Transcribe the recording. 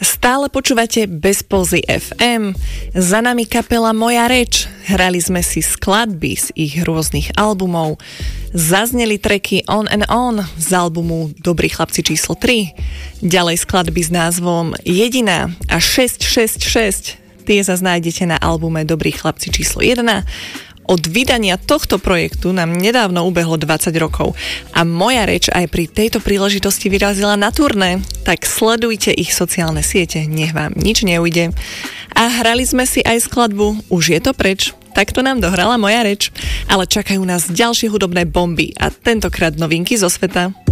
Stále počúvate Bez pózy FM. Za nami kapela Moja reč. Hrali sme si skladby z ich rôznych albumov. Zazneli tracky On and On z albumu Dobrí chlapci číslo 3. Ďalej skladby s názvom Jediná a 666. Tie zase nájdete na albume Dobrí chlapci číslo 1. Od vydania tohto projektu nám nedávno ubehlo 20 rokov a Moja reč aj pri tejto príležitosti vyrazila na turné, tak sledujte ich sociálne siete, nech vám nič neujde. A hrali sme si aj skladbu Už je to preč, takto nám dohrala Moja reč, ale čakajú nás ďalšie hudobné bomby a tentokrát novinky zo sveta.